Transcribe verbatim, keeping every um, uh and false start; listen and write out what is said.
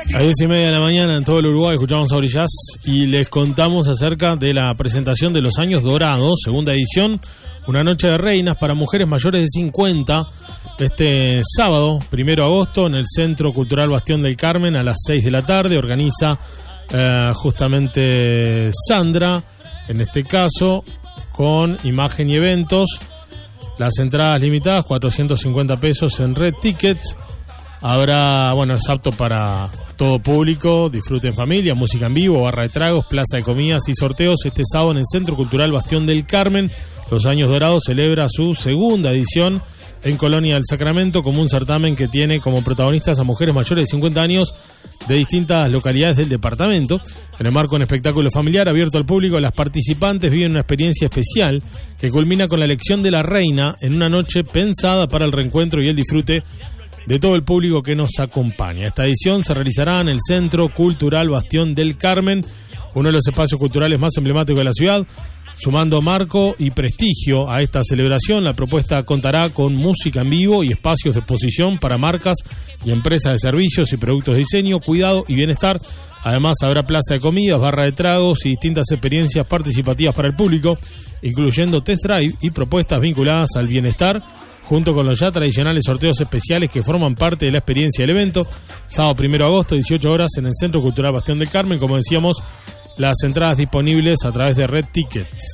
A diez y media de la mañana en todo el Uruguay escuchamos a Orillaz y les contamos acerca de la presentación de Los Años Dorados, segunda edición, una noche de reinas para mujeres mayores de cincuenta, este sábado, primero de agosto, en el Centro Cultural Bastión del Carmen a las seis de la tarde. Organiza eh, justamente Sandra, en este caso, con imagen y eventos. Las entradas limitadas, cuatrocientos cincuenta pesos en Red Tickets. Habrá, bueno, es apto para todo público, disfruten familia, música en vivo, barra de tragos, plaza de comidas y sorteos este sábado en el Centro Cultural Bastión del Carmen. Los Años Dorados celebra su segunda edición en Colonia del Sacramento, como un certamen que tiene como protagonistas a mujeres mayores de cincuenta años de distintas localidades del departamento. En el marco de un espectáculo familiar abierto al público, las participantes viven una experiencia especial que culmina con la elección de la reina en una noche pensada para el reencuentro y el disfrute de todo el público que nos acompaña. Esta edición se realizará en el Centro Cultural Bastión del Carmen, uno de los espacios culturales más emblemáticos de la ciudad. Sumando marco y prestigio a esta celebración, la propuesta contará con música en vivo y espacios de exposición para marcas y empresas de servicios y productos de diseño, cuidado y bienestar. Además, habrá plaza de comidas, barra de tragos y distintas experiencias participativas para el público, incluyendo test drive y propuestas vinculadas al bienestar, junto con los ya tradicionales sorteos especiales que forman parte de la experiencia del evento. Sábado primero de agosto, dieciocho horas, en el Centro Cultural Bastión del Carmen. Como decíamos, las entradas disponibles a través de Red Tickets.